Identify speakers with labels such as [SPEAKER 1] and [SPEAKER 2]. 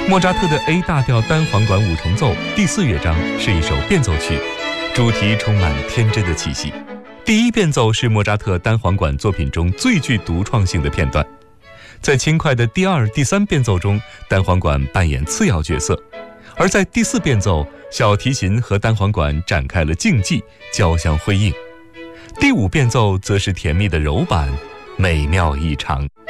[SPEAKER 1] 莫扎特的 A 大调单簧管五重奏第4乐章是一首变奏曲，主题充满天真的气息。第一变奏是莫扎特单簧管作品中最具独创性的片段，在轻快的第2、第3变奏中，单簧管扮演次要角色，而在第4变奏，小提琴和单簧管展开了竞技，交相辉映。第5变奏则是甜蜜的柔板，美妙异常。